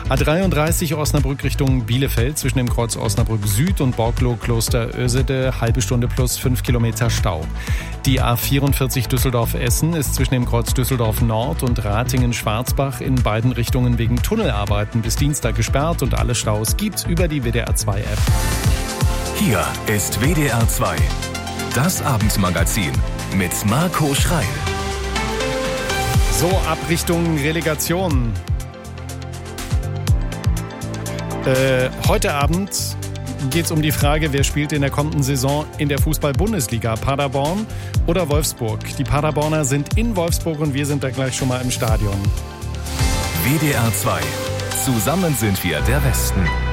A33 Osnabrück Richtung Bielefeld zwischen dem Kreuz Osnabrück Süd und Borglo Kloster Ösede, halbe Stunde plus 5 Kilometer Stau. Die A44 Düsseldorf-Essen ist zwischen dem Kreuz Düsseldorf Nord und Ratingen-Schwarzbach in beiden Richtungen wegen Tunnelarbeiten bis Dienstag gesperrt und alle Staus gibt's über die WDR 2 App. Hier ist WDR 2, das Abendmagazin mit Marco Schreil. So, ab Richtung Relegation. Heute Abend geht es um die Frage, wer spielt in der kommenden Saison in der Fußball-Bundesliga, Paderborn oder Wolfsburg. Die Paderborner sind in Wolfsburg und wir sind da gleich schon mal im Stadion. WDR 2, zusammen sind wir der Westen.